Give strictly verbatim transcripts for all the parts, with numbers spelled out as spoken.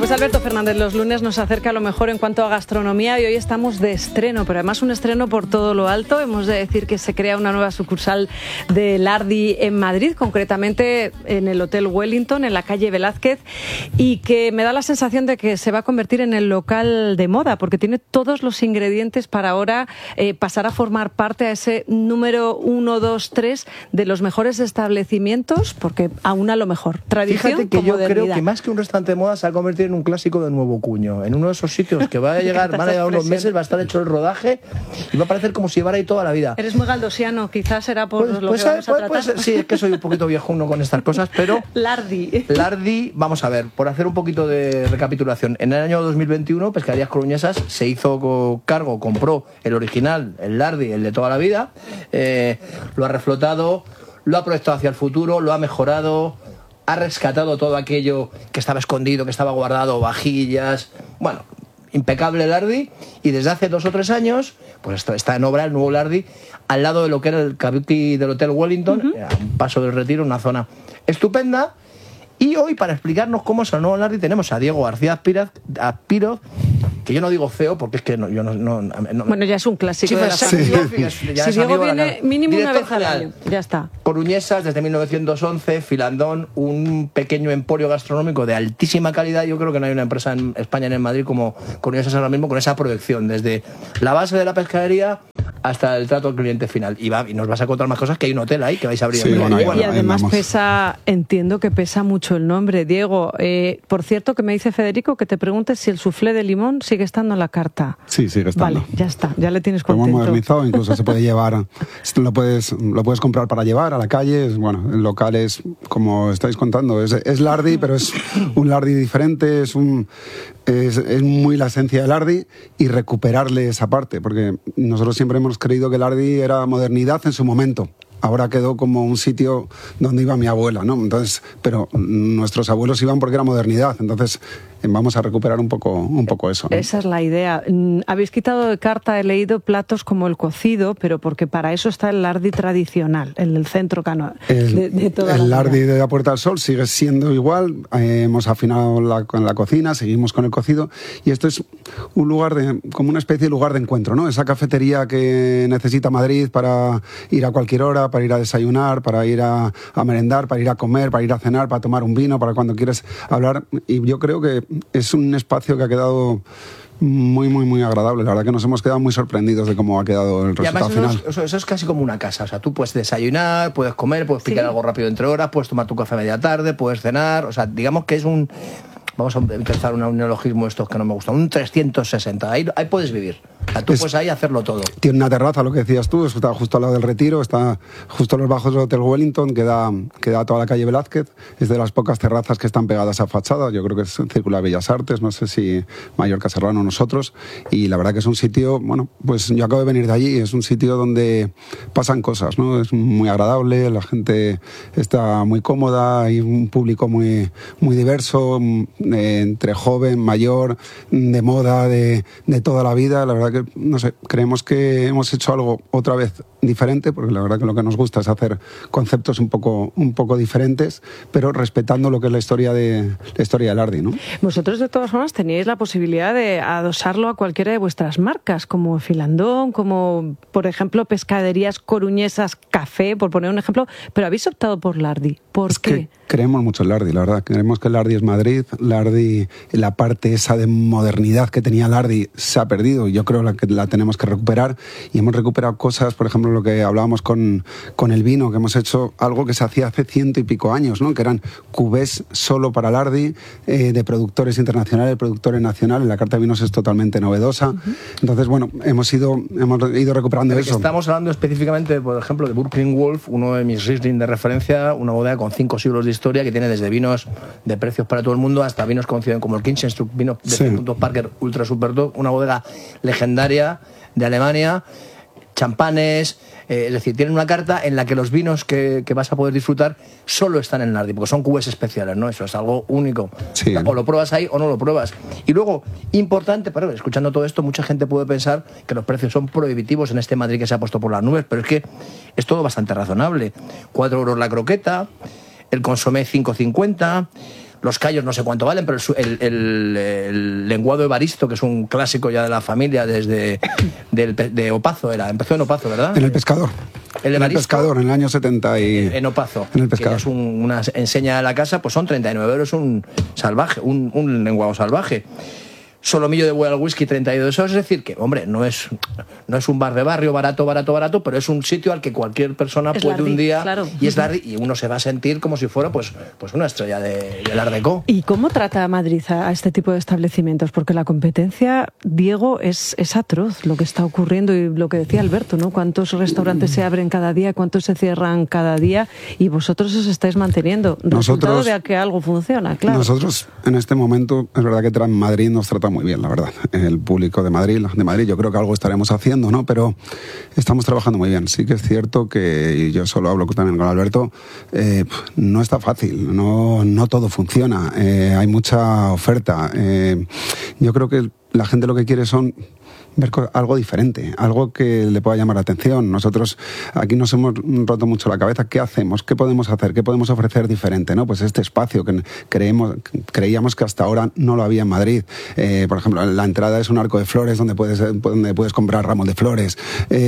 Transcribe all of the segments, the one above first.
Pues Alberto Fernández los lunes nos acerca a lo mejor en cuanto a gastronomía y hoy estamos de estreno, pero además un estreno por todo lo alto. Hemos de decir que se crea una nueva sucursal de Lardi en Madrid, concretamente en el Hotel Wellington, en la calle Velázquez, y que me da la sensación de que se va a convertir en el local de moda, porque tiene todos los ingredientes para ahora eh, pasar a formar parte a ese número uno, dos, tres de los mejores establecimientos, porque aún a lo mejor. Tradición. Fíjate que con yo modernidad. creo que más que un restaurante de moda se va a convertir en un clásico de nuevo cuño. En uno de esos sitios que va a llegar, van a llegar unos meses, va a estar hecho el rodaje y va a parecer como si llevara ahí toda la vida. Eres muy galdosiano, quizás será por Pues, lo pues, que vamos a pues, tratar. pues, sí, es que soy un poquito viejuno con estas cosas, pero... Lardi. Lardi, vamos a ver, por hacer un poquito de recapitulación. En el año dos mil veintiuno, Pescaderías Coruñesas se hizo cargo, compró el original, el Lardi, el de toda la vida, eh, lo ha reflotado, lo ha proyectado hacia el futuro, lo ha mejorado, ha rescatado todo aquello que estaba escondido, que estaba guardado, vajillas, bueno, impecable Lardi, y desde hace dos o tres años, pues está, está en obra el nuevo Lardi, al lado de lo que era el kabuki del Hotel Wellington, uh-huh. a un paso del Retiro, una zona estupenda. Y hoy, para explicarnos cómo es el nuevo Lardi, tenemos a Diego García Aspiroz, que yo no digo feo porque es que no, yo no, no, no bueno, ya es un clásico sí, de la sí, familia. Sí, si Diego viene mínimo una vez al año, ya está. Coruñesas desde mil novecientos once, Filandón, un pequeño emporio gastronómico de altísima calidad. Yo creo que no hay una empresa en España ni en Madrid como Coruñesas ahora mismo, con esa proyección desde la base de la pescadería hasta el trato al cliente final. Y, va, y nos vas a contar más cosas, que hay un hotel ahí que vais a abrir. Sí, en bueno, y, bueno, y además pesa, entiendo que pesa mucho el nombre. Diego, eh, por cierto, que me dice Federico que te preguntes si el soufflé de limón sigue estando en la carta. Sí, sigue estando. Vale, ya está, ya le tienes contento. Lo hemos modernizado, incluso se puede llevar, lo puedes, lo puedes comprar para llevar a la calle. Es, bueno, el local es, como estáis contando, es, es Lardi, pero es un Lardi diferente, es un... Es, es muy la esencia de Lardi y recuperarle esa parte, porque nosotros siempre hemos creído que Lardi era modernidad en su momento. Ahora quedó como un sitio donde iba mi abuela, ¿no? Entonces, pero nuestros abuelos iban porque era modernidad, entonces vamos a recuperar un poco, un poco eso, ¿no? Esa es la idea. Habéis quitado de carta, he leído platos como el cocido, pero porque para eso está el Lardi tradicional, el del centro cano el, de, de toda el la Lardi de la Puerta del Sol sigue siendo igual, eh, hemos afinado la, con la cocina, seguimos con el cocido, y esto es un lugar de, como una especie de lugar de encuentro, ¿no? Esa cafetería que necesita Madrid para ir a cualquier hora, para ir a desayunar, para ir a, a merendar, para ir a comer, para ir a cenar, para tomar un vino, para cuando quieres hablar. Y yo creo que es un espacio que ha quedado muy, muy, muy agradable. La verdad que nos hemos quedado muy sorprendidos de cómo ha quedado el resultado final. Eso es, eso, eso es casi como una casa. O sea, tú puedes desayunar, puedes comer, puedes picar ¿Sí? algo rápido entre horas, puedes tomar tu café a media tarde, puedes cenar. O sea, digamos que es un... Vamos a empezar un neologismo estos que no me gustan. Un trescientos sesenta. Ahí, ahí puedes vivir. O sea, tú es, puedes ahí hacerlo todo. Tiene una terraza, lo que decías tú, está justo al lado del Retiro, está justo a los bajos del Hotel Wellington, que da, que da a toda la calle Velázquez. Es de las pocas terrazas que están pegadas a fachada. Yo creo que es Círculo de Bellas Artes, no sé si Mallorca Serrano o nosotros. Y la verdad que es un sitio, bueno, pues yo acabo de venir de allí, es un sitio donde pasan cosas, ¿no? Es muy agradable, la gente está muy cómoda, hay un público muy, muy diverso, eh, entre joven, mayor, de moda, de, de toda la vida. La verdad que, no sé, creemos que hemos hecho algo otra vez diferente, porque la verdad que lo que nos gusta es hacer conceptos un poco, un poco diferentes, pero respetando lo que es la historia de la historia de Lardi, ¿no? Vosotros, de todas formas, teníais la posibilidad de adosarlo a cualquiera de vuestras marcas, como Filandón, como, por ejemplo, Pescaderías Coruñesas Café, por poner un ejemplo, pero habéis optado por Lardi. ¿Por es qué? Que creemos mucho en Lardi, la verdad. Creemos que Lardi es Madrid. Lardi, la parte esa de modernidad que tenía Lardi se ha perdido. Yo creo que la tenemos que recuperar. Y hemos recuperado cosas, por ejemplo, lo que hablábamos con, con el vino, que hemos hecho algo que se hacía hace ciento y pico años, ¿no? Que eran cuvés solo para Lardi, eh, de productores internacionales, productores nacionales. La carta de vinos es totalmente novedosa. Uh-huh. Entonces, bueno, hemos ido, hemos ido recuperando Pero eso. Estamos hablando específicamente, por ejemplo, de Brooklyn Wolf, uno de mis Riesling de referencia, una bodega con cinco siglos de historia que tiene desde vinos de precios para todo el mundo hasta vinos conocidos como el Kirchenstruck, vino de sí. Punto Parker Ultra Super Top, una bodega legendaria de Alemania, champanes, eh, es decir, tienen una carta en la que los vinos que, que vas a poder disfrutar solo están en Lardi, porque son cubes especiales, ¿no? Eso es algo único. Sí. O lo pruebas ahí o no lo pruebas. Y luego, importante, pero escuchando todo esto, mucha gente puede pensar que los precios son prohibitivos en este Madrid que se ha puesto por las nubes, pero es que es todo bastante razonable. Cuatro euros la croqueta, el consomé cinco cincuenta, los callos no sé cuánto valen, pero el, el, el lenguado Evaristo, que es un clásico ya de la familia desde del, de Opazo, era, empezó en Opazo, ¿verdad? En El Pescador. El en El Pescador, en el año setenta y... En Opazo. En El Pescador. Que es un, una enseña de la casa, pues son treinta y nueve euros un salvaje, un, un lenguado salvaje. Solomillo de Buey al whisky, treinta y dos euros. Es decir, que, hombre, no es, no es un bar de barrio barato, barato, barato, pero es un sitio al que cualquier persona es puede Lardi, un día... Claro. Y es Lardi, y uno se va a sentir como si fuera pues, pues una estrella de, del Art Deco. ¿Y cómo trata Madrid a, a este tipo de establecimientos? Porque la competencia, Diego, es, es atroz lo que está ocurriendo y lo que decía Alberto, ¿no? ¿Cuántos restaurantes se abren cada día? ¿Cuántos se cierran cada día? Y vosotros os estáis manteniendo. Resultado de que algo funciona, claro. Nosotros, en este momento, es verdad que Madrid nos trata muy bien, la verdad. El público de Madrid, de Madrid, yo creo que algo estaremos haciendo, ¿no? Pero estamos trabajando muy bien. Sí que es cierto que, y yo solo hablo también con Alberto, eh, no está fácil, no, no todo funciona, eh, hay mucha oferta. Eh, yo creo que la gente lo que quiere son ver algo diferente, algo que le pueda llamar la atención. Nosotros aquí nos hemos roto mucho la cabeza. ¿Qué hacemos? ¿Qué podemos hacer? ¿Qué podemos ofrecer diferente? ¿No? Pues este espacio que creemos, creíamos que hasta ahora no lo había en Madrid. Eh, por ejemplo, la entrada es un arco de flores donde puedes, donde puedes comprar ramos de flores.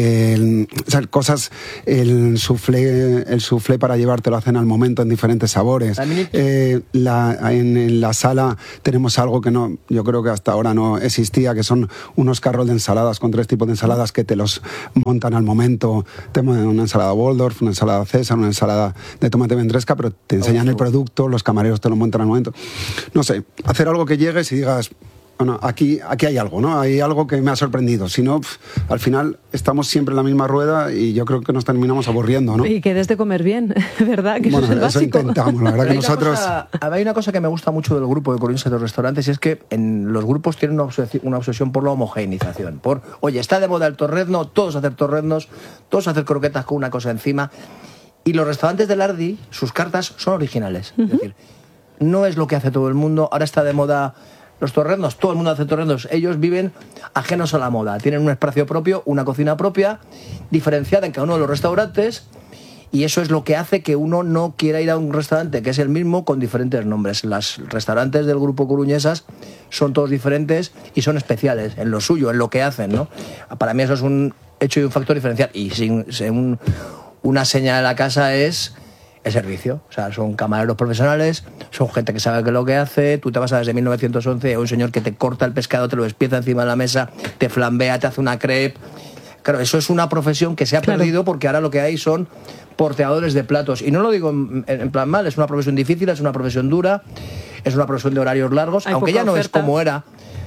Eh, o sea, cosas, el soufflé, el soufflé para llevártelo a cena al momento en diferentes sabores. Eh, la, en, en la sala tenemos algo que no, yo creo que hasta ahora no existía, que son unos carros de ensaladas con tres tipos de ensaladas que te los montan al momento. Tenemos una ensalada Waldorf, una ensalada César, una ensalada de tomate ventresca, pero te enseñan el producto, los camareros te lo montan al momento. No sé, hacer algo que llegues y digas, bueno, aquí, aquí hay algo, ¿no? Hay algo que me ha sorprendido. Si no, pff, al final estamos siempre en la misma rueda y yo creo que nos terminamos aburriendo, ¿no? Y que des de comer bien, ¿verdad? Que bueno, eso es el eso básico. intentamos, la verdad que hay nosotros... Cosa, hay una cosa que me gusta mucho del grupo de coruñeses de los restaurantes y es que en los grupos tienen una obsesión, una obsesión por la homogeneización. Por, oye, está de moda el torrezno, todos hacer torreznos, todos hacer croquetas con una cosa encima. Y los restaurantes de Lardi, sus cartas son originales. Uh-huh. Es decir, no es lo que hace todo el mundo. Ahora está de moda... Los torreznos, todo el mundo hace torreznos. Ellos viven ajenos a la moda. Tienen un espacio propio, una cocina propia, diferenciada en cada uno de los restaurantes. Y eso es lo que hace que uno no quiera ir a un restaurante que es el mismo con diferentes nombres. Los restaurantes del grupo Coruñesas son todos diferentes y son especiales en lo suyo, en lo que hacen, ¿no? Para mí eso es un hecho y un factor diferencial. Y sin, sin un, una seña de la casa es... el servicio, o sea, son camareros profesionales, son gente que sabe qué es lo que hace. Tú te vas a desde mil novecientos once a un señor que te corta el pescado, te lo despieza encima de la mesa, te flambea, te hace una crepe. Claro, eso es una profesión que se ha claro. perdido porque ahora lo que hay son porteadores de platos. Y no lo digo en, en plan mal, es una profesión difícil, es una profesión dura, es una profesión de horarios largos, hay aunque ya no oferta. es como era.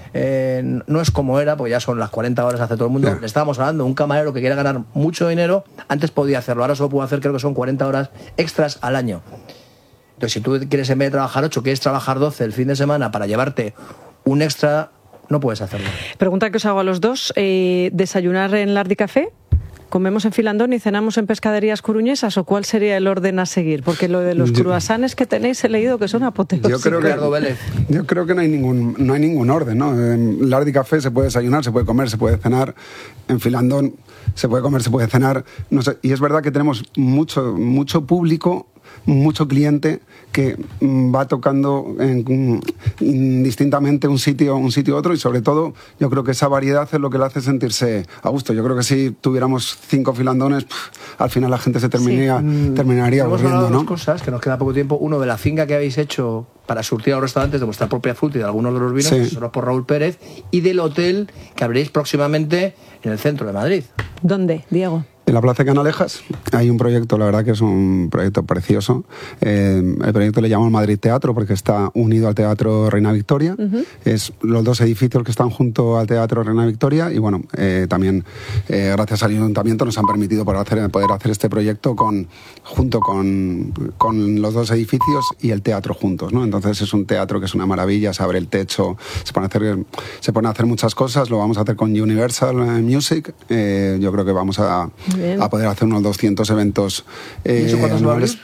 Eh, no es como era, porque ya son las cuarenta horas hace todo el mundo. Yeah. Le estábamos hablando, un camarero que quiere ganar mucho dinero, antes podía hacerlo, ahora solo puede hacer, creo que son cuarenta horas extras al año. Entonces, si tú quieres, en vez de trabajar ocho, quieres trabajar doce el fin de semana para llevarte un extra, no puedes hacerlo. Pregunta que os hago a los dos, eh, ¿desayunar en Lardi Café? ¿Comemos en Filandón y cenamos en pescaderías coruñesas o cuál sería el orden a seguir? Porque lo de los cruasanes que tenéis he leído que son apoteósicos. Yo creo que, yo creo que no hay ningún no hay ningún orden, ¿no? En Lardi Café se puede desayunar, se puede comer, se puede cenar. En Filandón se puede comer, se puede cenar. No sé, y es verdad que tenemos mucho mucho público, mucho cliente que va tocando en, indistintamente un sitio un sitio otro y sobre todo yo creo que esa variedad es lo que le hace sentirse a gusto. Yo creo que si tuviéramos cinco filandones, pff, al final la gente se terminaría, sí. terminaría aburriendo, ¿no? Dos cosas, que nos queda poco tiempo. Uno, de la finca que habéis hecho para surtir a los restaurantes de vuestra propia fruta y de algunos de los vinos, sí. asesorados por Raúl Pérez, y del hotel que abriréis próximamente en el centro de Madrid. ¿Dónde, Diego? En la Plaza de Canalejas hay un proyecto, la verdad que es un proyecto precioso. Eh, el proyecto le llamamos Madrid Teatro porque está unido al Teatro Reina Victoria. Uh-huh. Es los dos edificios que están junto al Teatro Reina Victoria y bueno, eh, también eh, gracias al Ayuntamiento nos han permitido poder hacer, poder hacer este proyecto con, junto con, con los dos edificios y el teatro juntos, ¿no? Entonces es un teatro que es una maravilla, se abre el techo, se pone a hacer, se pone a hacer muchas cosas, lo vamos a hacer con Universal Music. Eh, yo creo que vamos a... a poder hacer unos doscientos eventos eh, ¿Y eso cuándo se va a abrir?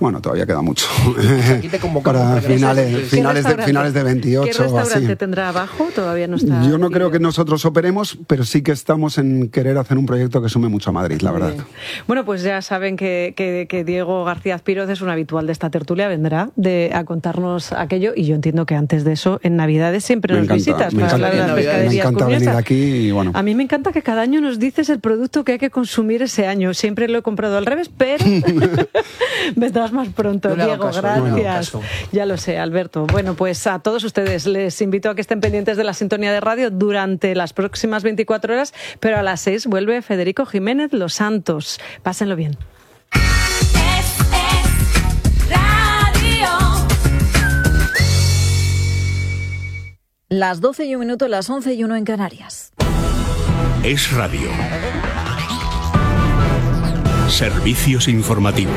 Bueno, todavía queda mucho. Aquí te convocamos para para finales, finales, de, finales de veintiocho. ¿Qué restaurante así. tendrá abajo? Todavía no está. Yo no creo que nosotros operemos, pero sí que estamos en querer hacer un proyecto que sume mucho a Madrid, la verdad. Bien. Bueno, pues ya saben que, que, que Diego García Azpiroz es un habitual de esta tertulia, vendrá de, a contarnos aquello, y yo entiendo que antes de eso, en Navidades siempre me nos encanta, visitas me para encanta, hablar de las me pescaderías encanta Cuñesa. venir aquí y bueno. A mí me encanta que cada año nos dices el producto que hay que consumir ese año. Siempre lo he comprado al revés, pero vendrás más pronto. No le hago Diego, caso, gracias. no le hago caso. Ya lo sé, Alberto. Bueno, pues a todos ustedes les invito a que estén pendientes de la sintonía de radio durante las próximas veinticuatro horas, pero a las seis vuelve Federico Jiménez Los Santos. Pásenlo bien. Las doce y un minuto, las once y uno en Canarias. Es radio. Servicios informativos.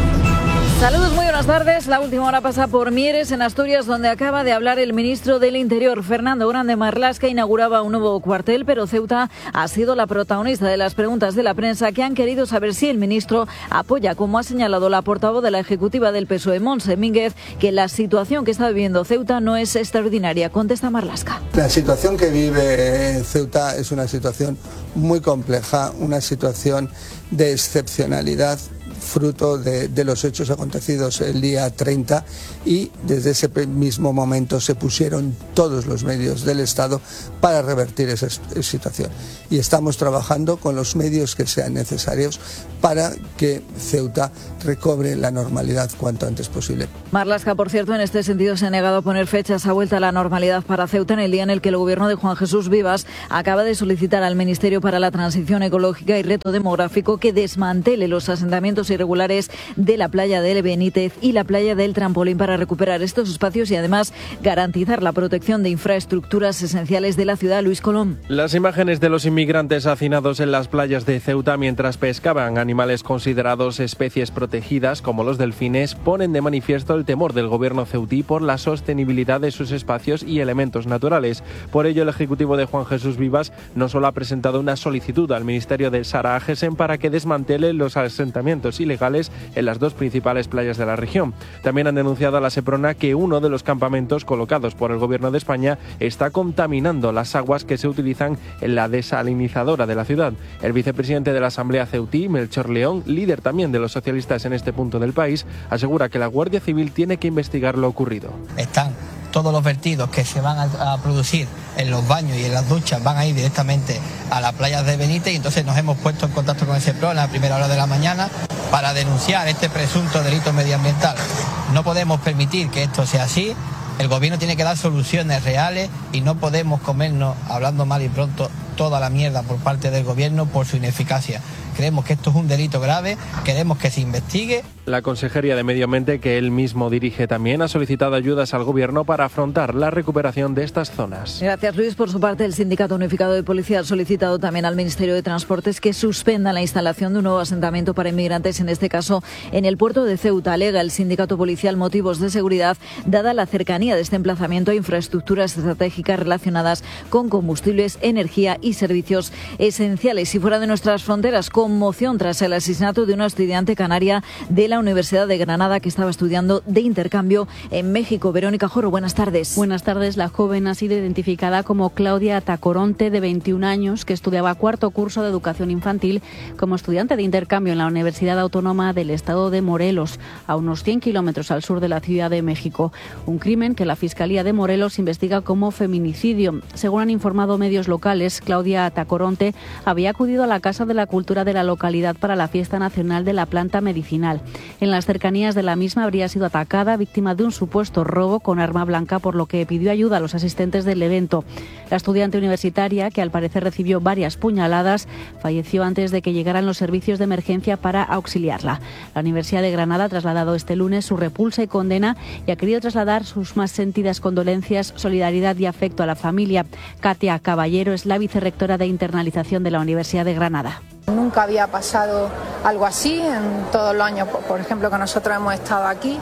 Saludos, muy buenas tardes. La última hora pasa por Mieres, en Asturias, donde acaba de hablar el ministro del Interior, Fernando Grande Marlaska. Inauguraba un nuevo cuartel, pero Ceuta ha sido la protagonista de las preguntas de la prensa, que han querido saber si el ministro apoya, como ha señalado la portavoz de la ejecutiva del P S O E, Montse Mínguez, que la situación que está viviendo Ceuta no es extraordinaria. Contesta Marlaska. La situación que vive Ceuta es una situación muy compleja, una situación de excepcionalidad, fruto de, de los hechos acontecidos el día treinta, y desde ese mismo momento se pusieron todos los medios del Estado para revertir esa situación. Y estamos trabajando con los medios que sean necesarios para que Ceuta recobre la normalidad cuanto antes posible. Marlaska, por cierto, en este sentido se ha negado a poner fechas a vuelta a la normalidad para Ceuta, en el día en el que el gobierno de Juan Jesús Vivas acaba de solicitar al Ministerio para la Transición Ecológica y Reto Demográfico que desmantele los asentamientos irregulares de la playa del Benítez y la playa del Trampolín para recuperar estos espacios y además garantizar la protección de infraestructuras esenciales de la ciudad. Luis Colón. Las imágenes de los inmigrantes hacinados en las playas de Ceuta mientras pescaban animales considerados especies protegidas como los delfines ponen de manifiesto el temor del gobierno ceutí por la sostenibilidad de sus espacios y elementos naturales. Por ello, el ejecutivo de Juan Jesús Vivas no solo ha presentado una solicitud al Ministerio de Sara Agesen para que desmantele los asentamientos ilegales en las dos principales playas de la región. También han denunciado a la Seprona que uno de los campamentos colocados por el gobierno de España está contaminando las aguas que se utilizan en la desalinizadora de la ciudad. El vicepresidente de la Asamblea ceutí, Melchor León, líder también de los socialistas en este punto del país, asegura que la Guardia Civil tiene que investigar lo ocurrido. Están todos los vertidos que se van a, a producir en los baños y en las duchas van a ir directamente a las playas de Benítez, y entonces nos hemos puesto en contacto con el SEPRO en la primera hora de la mañana para denunciar este presunto delito medioambiental. No podemos permitir que esto sea así. El gobierno tiene que dar soluciones reales y no podemos comernos, hablando mal y pronto, toda la mierda por parte del gobierno por su ineficacia. Creemos que esto es un delito grave, queremos que se investigue. La Consejería de Medio Ambiente, que él mismo dirige también, ha solicitado ayudas al gobierno para afrontar la recuperación de estas zonas. Gracias, Luis. Por su parte, el Sindicato Unificado de Policía ha solicitado también al Ministerio de Transportes que suspenda la instalación de un nuevo asentamiento para inmigrantes, en este caso en el puerto de Ceuta. Alega el sindicato policial motivos de seguridad, dada la cercanía de este emplazamiento a infraestructuras estratégicas relacionadas con combustibles, energía y servicios esenciales. Y fuera de nuestras fronteras, conmoción tras el asesinato de una estudiante canaria de la Universidad de Granada que estaba estudiando de intercambio en México. Verónica Joro, buenas tardes. Buenas tardes. La joven ha sido identificada como Claudia Tacoronte, de veintiún años, que estudiaba cuarto curso de educación infantil como estudiante de intercambio en la Universidad Autónoma del Estado de Morelos, a unos cien kilómetros al sur de la Ciudad de México. Un crimen que la Fiscalía de Morelos investiga como feminicidio. Según han informado medios locales, Claudia Tacoronte había acudido a la Casa de la Cultura de la localidad para la fiesta nacional de la planta medicinal. En las cercanías de la misma habría sido atacada, víctima de un supuesto robo con arma blanca, por lo que pidió ayuda a los asistentes del evento. La estudiante universitaria, que al parecer recibió varias puñaladas, falleció antes de que llegaran los servicios de emergencia para auxiliarla. La Universidad de Granada ha trasladado este lunes su repulsa y condena y ha querido trasladar sus más sentidas condolencias, solidaridad y afecto a la familia. Katia Caballero es la vicerrectora de internalización de la Universidad de Granada. Nunca había pasado algo así en todos los años, por ejemplo, que nosotros hemos estado aquí.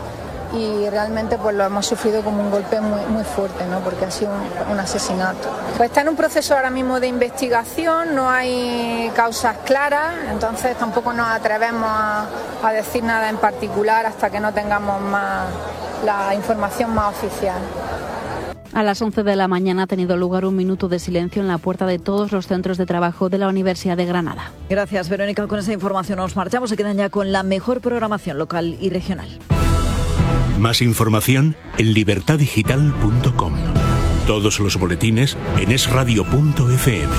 y realmente pues lo hemos sufrido como un golpe muy, muy fuerte, ¿no? Porque ha sido un, un asesinato. Pues está en un proceso ahora mismo de investigación, no hay causas claras, entonces tampoco nos atrevemos a, a decir nada en particular hasta que no tengamos más la información más oficial. A las once de la mañana ha tenido lugar un minuto de silencio en la puerta de todos los centros de trabajo de la Universidad de Granada. Gracias, Verónica. Con esa información nos marchamos. Se quedan ya con la mejor programación local y regional. Más información en libertad digital punto com. Todos los boletines en es radio punto efe eme.